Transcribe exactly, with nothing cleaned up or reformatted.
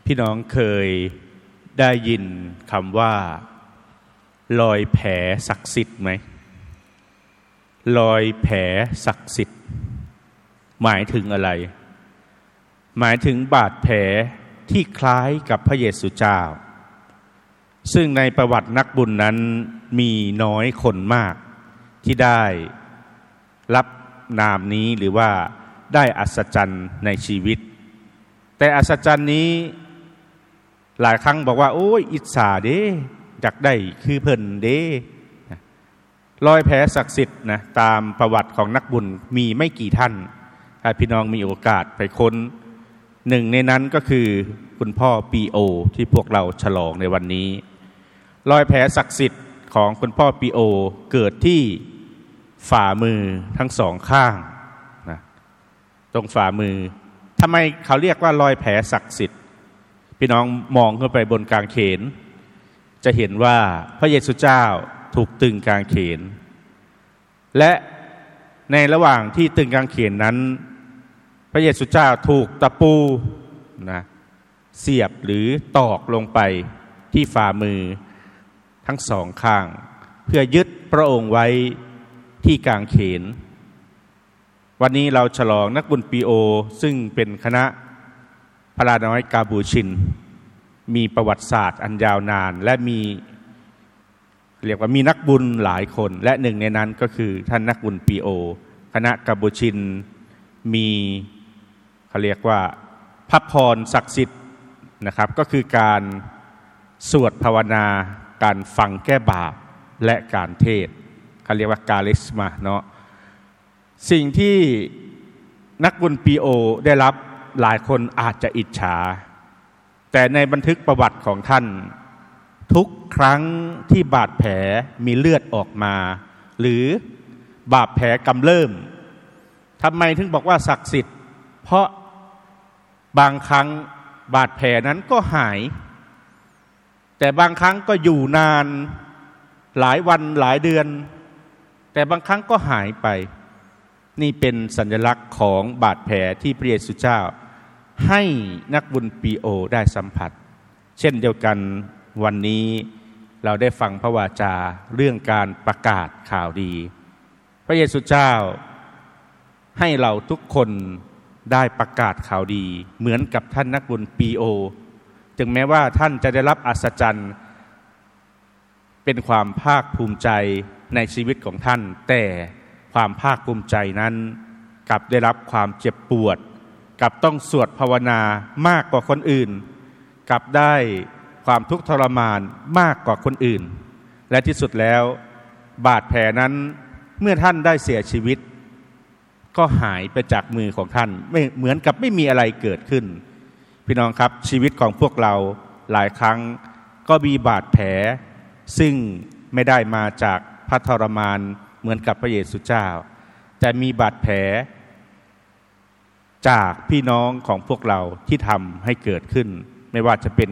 พี่น้องเคยได้ยินคำว่ารอยแผลศักดิ์สิทธิ์ไหมรอยแผลศักดิ์สิทธิ์หมายถึงอะไรหมายถึงบาดแผลที่คล้ายกับพระเยซูเจ้าซึ่งในประวัตินักบุญนั้นมีน้อยคนมากที่ได้รับนามนี้หรือว่าได้อัศจรรย์ในชีวิตแต่อัศจรรย์นี้หลายครั้งบอกว่าโอ้ยอิจฉาเด้อยากได้คือเพิ่นเด้รอยแผลศักดิ์สิทธิ์นะตามประวัติของนักบุญมีไม่กี่ท่านถ้าพี่น้องมีโอกาสไปค้นหนึ่งในนั้นก็คือคุณพ่อปีโอที่พวกเราฉลองในวันนี้รอยแผลศักดิ์สิทธิ์ของคุณพ่อปีโอเกิดที่ฝ่ามือทั้งสองข้างนะตรงฝ่ามือทำไมเขาเรียกว่ารอยแผลศักดิ์สิทธิ์พี่น้องมองขึ้นไปบนกางเขนจะเห็นว่าพระเยซูเจ้าถูกตึงกางเขนและในระหว่างที่ตึงกางเขนนั้นพระเยซูเจ้าถูกตะปูนะเสียบหรือตอกลงไปที่ฝ่ามือทั้งสองข้างเพื่อยึดพระองค์ไว้ที่กางเขนวันนี้เราฉลองนักบุญปีโอซึ่งเป็นคณะพระราน้อยกาบูชินมีประวัติศาสตร์อันยาวนานและมีเรียกว่ามีนักบุญหลายคนและหนึ่งในนั้นก็คือท่านนักบุญปีโอคณะกาบูชินมีเขาเรียกว่าพระพรศักดิ์สิทธิ์นะครับก็คือการสวดภาวนาการฟังแก้บาปและการเทศเขาเรียกว่ากาลิสมาเนาะสิ่งที่นักบุญปีโอได้รับหลายคนอาจจะอิจฉาแต่ในบันทึกประวัติของท่านทุกครั้งที่บาดแผลมีเลือดออกมาหรือบาดแผลกำเริบทำไมถึงบอกว่าศักดิ์สิทธิ์เพราะบางครั้งบาดแผลนั้นก็หายแต่บางครั้งก็อยู่นานหลายวันหลายเดือนแต่บางครั้งก็หายไปนี่เป็นสัญลักษณ์ของบาดแผลที่พระเยซูเจ้าให้นักบุญปีโอได้สัมผัสเช่นเดียวกันวันนี้เราได้ฟังพระวาจาเรื่องการประกาศข่าวดีพระเยซูเจ้าให้เราทุกคนได้ประกาศข่าวดีเหมือนกับท่านนักบุญปีโอถึงแม้ว่าท่านจะได้รับอัศจรรย์เป็นความภาคภูมิใจในชีวิตของท่านแต่ความภาคภูมิใจนั้นกลับได้รับความเจ็บปวดกลับต้องสวดภาวนามากกว่าคนอื่นกลับได้ความทุกข์ทรมานมากกว่าคนอื่นและที่สุดแล้วบาดแผลนั้นเมื่อท่านได้เสียชีวิตก็หายไปจากมือของท่านไม่เหมือนกับไม่มีอะไรเกิดขึ้นพี่น้องครับชีวิตของพวกเราหลายครั้งก็มีบาดแผลซึ่งไม่ได้มาจากพระทรมานเหมือนกับพระเยซูเจ้าแต่มีบาดแผลจากพี่น้องของพวกเราที่ทำให้เกิดขึ้นไม่ว่าจะเป็น